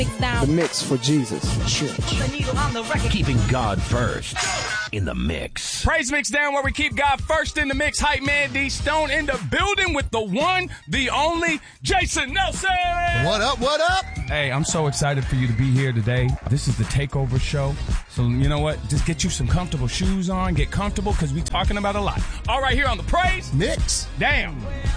The mix for Jesus. Keeping God first in the mix. Praise Mix Down, where we keep God first in the mix. Hype Man D Stone in the building with the one, the only, Jason Nelson. What up, what up? Hey, I'm so excited for you to be here today. This is the Takeover Show. So, you know what? Just get you some comfortable shoes on. Get comfortable, because we talking about a lot. All right, here on the Praise Mix Down.